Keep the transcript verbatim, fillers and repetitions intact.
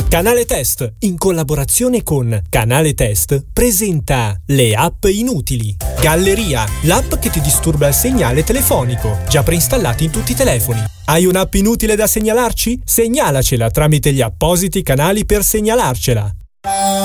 Canale Test, in collaborazione con Canale Test, presenta le app inutili. Galleria, l'app che ti disturba il segnale telefonico, già preinstallati in tutti i telefoni. Hai un'app inutile da segnalarci? Segnalacela tramite gli appositi canali per segnalarcela.